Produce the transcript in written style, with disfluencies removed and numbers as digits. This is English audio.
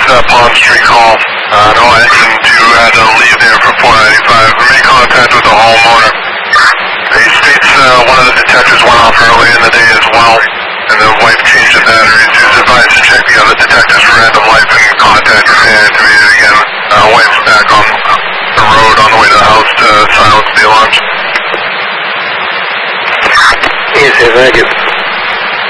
It's a Palm Street call. No engine 2 had to leave there for 495. We made contact with the homeowner. He states one of the detectors went off early in the day as well, and the wife changed the batteries. He was advised to check the other detectors for end of life and contact the fan activated again. Wife's back on the road on the way to the house to silence the alarms. Yes, thank you.